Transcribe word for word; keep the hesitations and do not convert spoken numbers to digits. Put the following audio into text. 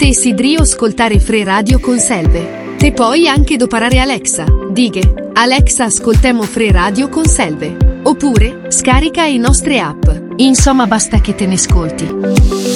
Desideri ascoltare Free Radio con Selve? Te puoi anche doparare Alexa. Dighe, Alexa ascoltemo Free Radio con Selve. Oppure, scarica i nostre app. Insomma basta che te ne ascolti.